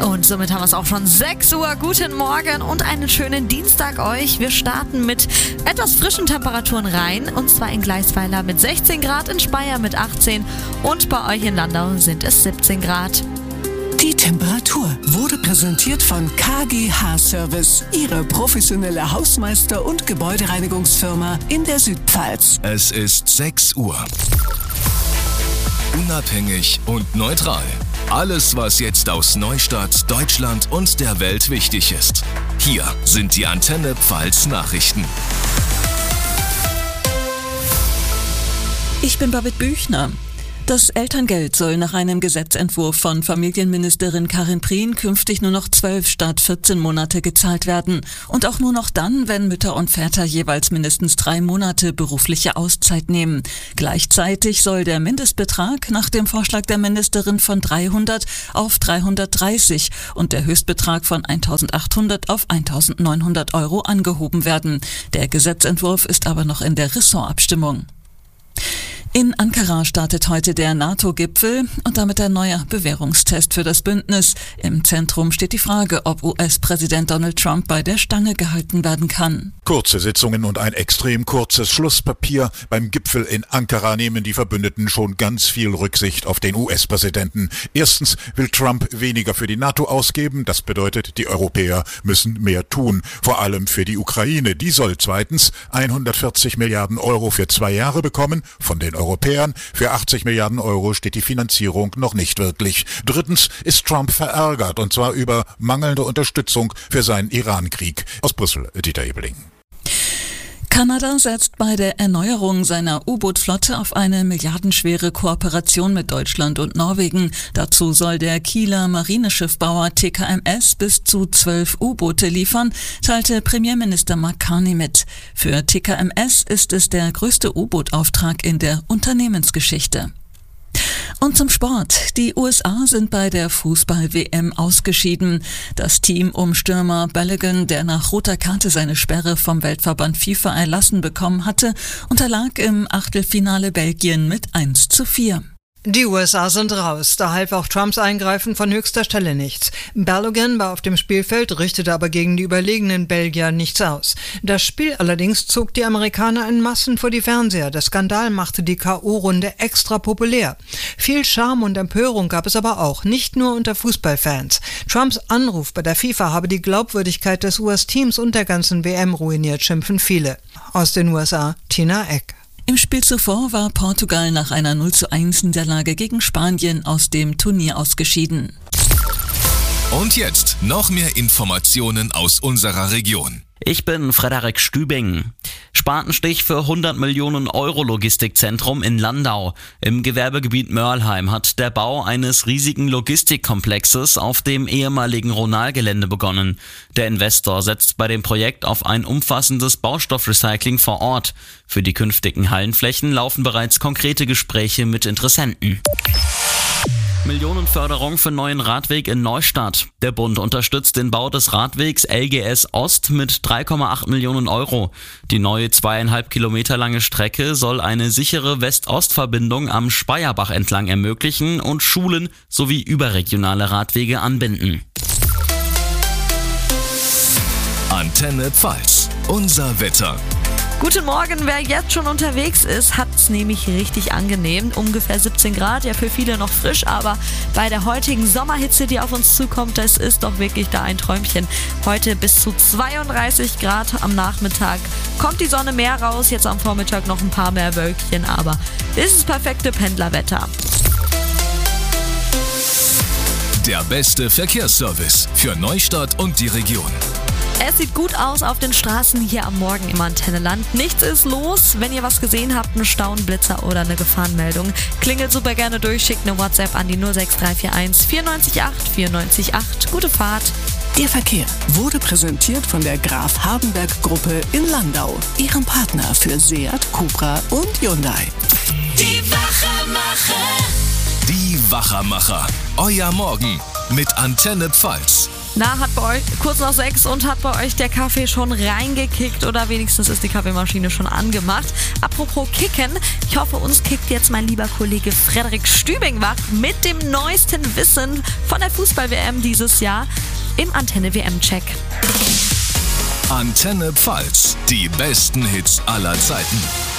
Und somit haben wir es auch schon 6 Uhr. Guten Morgen und einen schönen Dienstag euch. Wir starten mit etwas frischen Temperaturen rein. Und zwar in Gleisweiler mit 16 Grad, in Speyer mit 18 und bei euch in Landau sind es 17 Grad. Die Temperatur wurde präsentiert von KGH Service, Ihre professionelle Hausmeister- und Gebäudereinigungsfirma in der Südpfalz. Es ist 6 Uhr. Unabhängig und neutral. Alles, was jetzt aus Neustadt, Deutschland und der Welt wichtig ist. Hier sind die Antenne Pfalz Nachrichten. Ich bin Babette Büchner. Das Elterngeld soll nach einem Gesetzentwurf von Familienministerin Karin Prien künftig nur noch 12 statt 14 Monate gezahlt werden. Und auch nur noch dann, wenn Mütter und Väter jeweils mindestens 3 Monate berufliche Auszeit nehmen. Gleichzeitig soll der Mindestbetrag nach dem Vorschlag der Ministerin von 300 auf 330 und der Höchstbetrag von 1.800 auf 1.900 Euro angehoben werden. Der Gesetzentwurf ist aber noch in der Ressortabstimmung. In Ankara startet heute der NATO-Gipfel und damit ein neuer Bewährungstest für das Bündnis. Im Zentrum steht die Frage, ob US-Präsident Donald Trump bei der Stange gehalten werden kann. Kurze Sitzungen und ein extrem kurzes Schlusspapier. Beim Gipfel in Ankara nehmen die Verbündeten schon ganz viel Rücksicht auf den US-Präsidenten. Erstens will Trump weniger für die NATO ausgeben. Das bedeutet, die Europäer müssen mehr tun. Vor allem für die Ukraine. Die soll zweitens 140 Milliarden Euro für 2 Jahre bekommen von den Europäern. Für 80 Milliarden Euro steht die Finanzierung noch nicht wirklich. Drittens ist Trump verärgert, und zwar über mangelnde Unterstützung für seinen Iran-Krieg. Aus Brüssel, Dieter Ebeling. Kanada setzt bei der Erneuerung seiner U-Boot-Flotte auf eine milliardenschwere Kooperation mit Deutschland und Norwegen. Dazu soll der Kieler Marineschiffbauer TKMS bis zu 12 U-Boote liefern, teilte Premierminister Mark Carney mit. Für TKMS ist es der größte U-Boot-Auftrag in der Unternehmensgeschichte. Und zum Sport. Die USA sind bei der Fußball-WM ausgeschieden. Das Team um Stürmer Balogun, der nach roter Karte seine Sperre vom Weltverband FIFA erlassen bekommen hatte, unterlag im Achtelfinale Belgien mit 1:4. Die USA sind raus, da half auch Trumps Eingreifen von höchster Stelle nichts. Balogun war auf dem Spielfeld, richtete aber gegen die überlegenen Belgier nichts aus. Das Spiel allerdings zog die Amerikaner in Massen vor die Fernseher. Der Skandal machte die K.O.-Runde extra populär. Viel Charme und Empörung gab es aber auch, nicht nur unter Fußballfans. Trumps Anruf bei der FIFA habe die Glaubwürdigkeit des US-Teams und der ganzen WM ruiniert, schimpfen viele. Aus den USA, Tina Eck. Im Spiel zuvor war Portugal nach einer 0:1 Niederlage gegen Spanien aus dem Turnier ausgeschieden. Und jetzt noch mehr Informationen aus unserer Region. Ich bin Frederik Stübing. Spatenstich für 100 Millionen Euro Logistikzentrum in Landau. Im Gewerbegebiet Mörlheim hat der Bau eines riesigen Logistikkomplexes auf dem ehemaligen Ronal-Gelände begonnen. Der Investor setzt bei dem Projekt auf ein umfassendes Baustoffrecycling vor Ort. Für die künftigen Hallenflächen laufen bereits konkrete Gespräche mit Interessenten. Millionenförderung für neuen Radweg in Neustadt. Der Bund unterstützt den Bau des Radwegs LGS Ost mit 3,8 Millionen Euro. Die neue 2,5 Kilometer lange Strecke soll eine sichere West-Ost-Verbindung am Speyerbach entlang ermöglichen und Schulen sowie überregionale Radwege anbinden. Antenne Pfalz. Unser Wetter. Guten Morgen, wer jetzt schon unterwegs ist, hat es nämlich richtig angenehm. Ungefähr 17 Grad, ja für viele noch frisch, aber bei der heutigen Sommerhitze, die auf uns zukommt, das ist doch wirklich da ein Träumchen. Heute bis zu 32 Grad am Nachmittag. Kommt die Sonne mehr raus, jetzt am Vormittag noch ein paar mehr Wölkchen, aber das ist perfekte Pendlerwetter. Der beste Verkehrsservice für Neustadt und die Region. Es sieht gut aus auf den Straßen hier am Morgen im Antenneland. Nichts ist los. Wenn ihr was gesehen habt, einen Stau, einen Blitzer oder eine Gefahrenmeldung, klingelt super gerne durch, schickt eine WhatsApp an die 06341 94 94 8. Gute Fahrt. Der Verkehr wurde präsentiert von der Graf Hardenberg Gruppe in Landau, ihrem Partner für Seat, Cupra und Hyundai. Die Wachermacher. Die Wachermacher. Euer Morgen mit Antenne Pfalz. Na, hat bei euch kurz nach 6 und hat bei euch der Kaffee schon reingekickt oder wenigstens ist die Kaffeemaschine schon angemacht. Apropos Kicken, ich hoffe, uns kickt jetzt mein lieber Kollege Frederik Stübing wach mit dem neuesten Wissen von der Fußball-WM dieses Jahr im Antenne-WM-Check. Antenne Pfalz, die besten Hits aller Zeiten.